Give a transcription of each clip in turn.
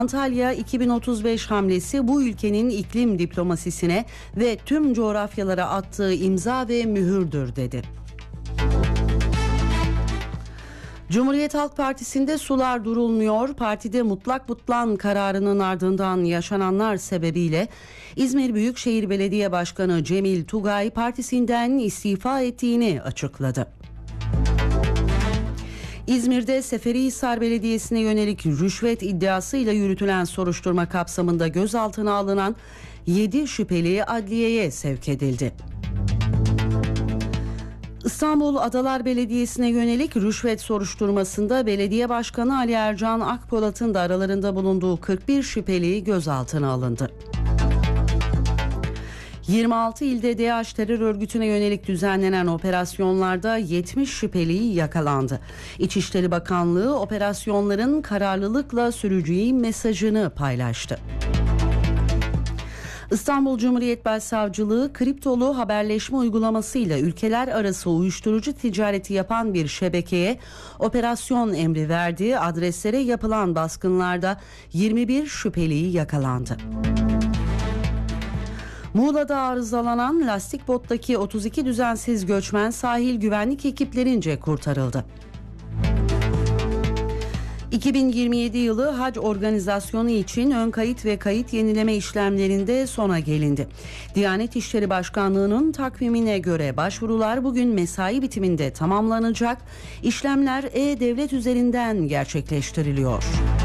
Antalya 2035 hamlesi bu ülkenin iklim diplomasisine ve tüm coğrafyalara attığı imza ve mühürdür dedi. Cumhuriyet Halk Partisi'nde sular durulmuyor. Partide mutlak butlan kararının ardından yaşananlar sebebiyle İzmir Büyükşehir Belediye Başkanı Cemil Tugay partisinden istifa ettiğini açıkladı. İzmir'de Seferihisar Belediyesi'ne yönelik rüşvet iddiasıyla yürütülen soruşturma kapsamında gözaltına alınan 7 şüpheli adliyeye sevk edildi. İstanbul Adalar Belediyesi'ne yönelik rüşvet soruşturmasında Belediye Başkanı Ali Ercan Akpolat'ın da aralarında bulunduğu 41 şüpheli gözaltına alındı. 26 ilde DAEŞ terör örgütüne yönelik düzenlenen operasyonlarda 70 şüpheli yakalandı. İçişleri Bakanlığı operasyonların kararlılıkla süreceği mesajını paylaştı. İstanbul Cumhuriyet Başsavcılığı kriptolu haberleşme uygulamasıyla ülkeler arası uyuşturucu ticareti yapan bir şebekeye operasyon emri verdi. Adreslere yapılan baskınlarda 21 şüpheli yakalandı. Muğla'da arızalanan lastik bottaki 32 düzensiz göçmen sahil güvenlik ekiplerince kurtarıldı. 2027 yılı hac organizasyonu için ön kayıt ve kayıt yenileme işlemlerinde sona gelindi. Diyanet İşleri Başkanlığı'nın takvimine göre başvurular bugün mesai bitiminde tamamlanacak. İşlemler e-Devlet üzerinden gerçekleştiriliyor.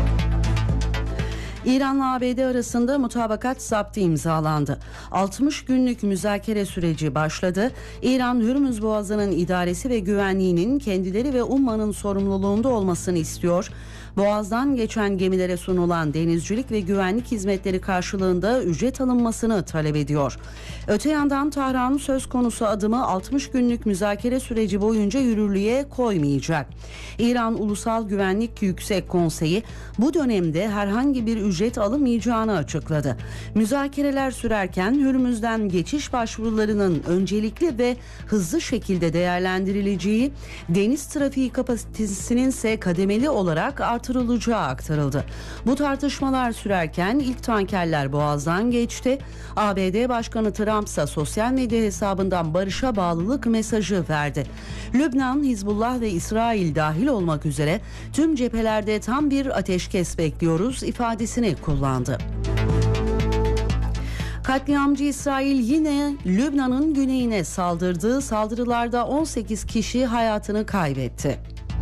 İran'la ABD arasında mutabakat zaptı imzalandı. 60 günlük müzakere süreci başladı. İran, Hürmüz Boğazı'nın idaresi ve güvenliğinin kendileri ve ummanın sorumluluğunda olmasını istiyor. Boğaz'dan geçen gemilere sunulan denizcilik ve güvenlik hizmetleri karşılığında ücret alınmasını talep ediyor. Öte yandan Tahran söz konusu adımı 60 günlük müzakere süreci boyunca yürürlüğe koymayacak. İran Ulusal Güvenlik Yüksek Konseyi bu dönemde herhangi bir ücret alınmayacağını açıkladı. Müzakereler sürerken Hürmüz'den geçiş başvurularının öncelikli ve hızlı şekilde değerlendirileceği, deniz trafiği kapasitesinin ise kademeli olarak artırılacağı aktarıldı. Bu tartışmalar sürerken ilk tankerler Boğaz'dan geçti. ABD Başkanı Trump ise sosyal medya hesabından barışa bağlılık mesajı verdi. Lübnan, Hizbullah ve İsrail dahil olmak üzere tüm cephelerde tam bir ateşkes bekliyoruz ifadesini kullandı. Katliamcı İsrail yine Lübnan'ın güneyine saldırdı. Saldırılarda 18 kişi hayatını kaybetti.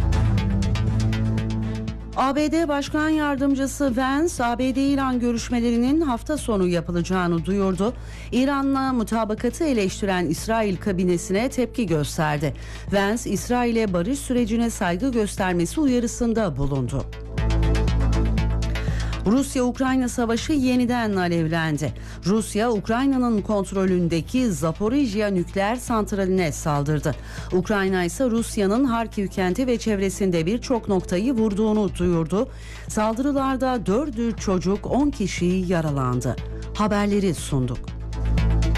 ABD Başkan Yardımcısı Vance, ABD-İran görüşmelerinin hafta sonu yapılacağını duyurdu. İran'la mutabakatı eleştiren İsrail kabinesine tepki gösterdi. Vance, İsrail'e barış sürecine saygı göstermesi uyarısında bulundu. Rusya-Ukrayna savaşı yeniden alevlendi. Rusya, Ukrayna'nın kontrolündeki Zaporijya nükleer santraline saldırdı. Ukrayna ise Rusya'nın Harkiv kenti ve çevresinde birçok noktayı vurduğunu duyurdu. Saldırılarda 4 çocuk, 10 kişi yaralandı. Haberleri sunduk.